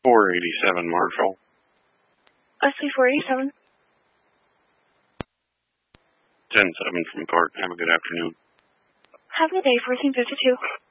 487 Marshall. Leslie 487. 10-7 from Clark. Have a good afternoon. Have a good day, 1452.